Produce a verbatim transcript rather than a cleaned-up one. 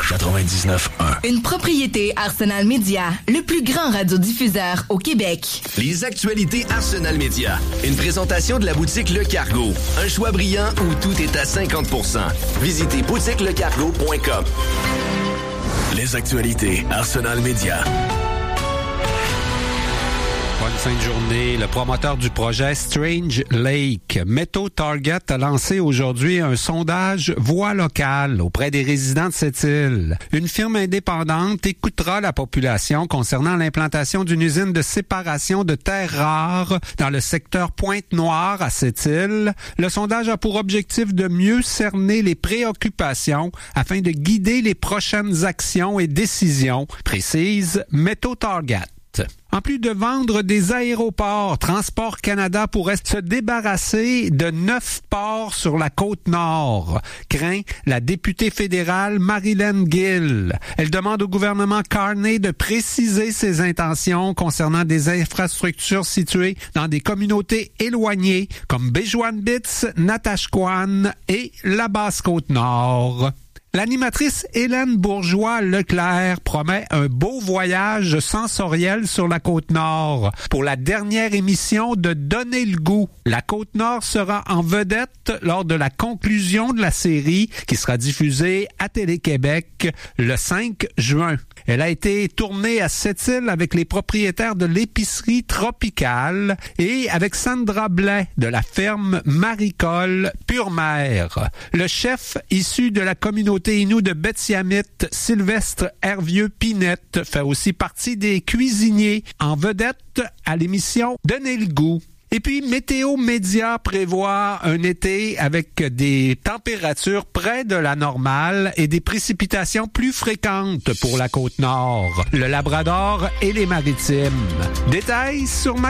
quatre-vingt-dix-neuf un. Une propriété Arsenal Média, le plus grand radiodiffuseur au Québec. Les actualités Arsenal Média. Une présentation de la boutique Le Cargo. Un choix brillant où tout est à cinquante pour cent. Visitez boutique le cargo point com. Les actualités Arsenal Média. Bonne fin de journée. Le promoteur du projet Strange Lake, Métaux Target, a lancé aujourd'hui un sondage voix locale auprès des résidents de cette île. Une firme indépendante écoutera la population concernant l'implantation d'une usine de séparation de terres rares dans le secteur Pointe-Noire à cette île. Le sondage a pour objectif de mieux cerner les préoccupations afin de guider les prochaines actions et décisions, précise Métaux Target. En plus de vendre des aéroports, Transport Canada pourrait se débarrasser de neuf ports sur la Côte-Nord, craint la députée fédérale Marilyn Gill. Elle demande au gouvernement Carney de préciser ses intentions concernant des infrastructures situées dans des communautés éloignées comme Béjouane-Bitz, Natashquan et la Basse-Côte-Nord. L'animatrice Hélène Bourgeois-Leclerc promet un beau voyage sensoriel sur la Côte-Nord pour la dernière émission de Donner le goût. La Côte-Nord sera en vedette lors de la conclusion de la série qui sera diffusée à Télé-Québec le cinq juin. Elle a été tournée à Sept-Îles avec les propriétaires de l'épicerie Tropicale et avec Sandra Blais de la ferme maricole Pure Mère. Le chef issu de la communauté Innu de Betsiamit, Sylvestre Hervieux-Pinette, fait aussi partie des cuisiniers en vedette à l'émission Donner le goût. Et puis, Météo Média prévoit un été avec des températures près de la normale et des précipitations plus fréquentes pour la Côte-Nord, le Labrador et les Maritimes. Détails sur ma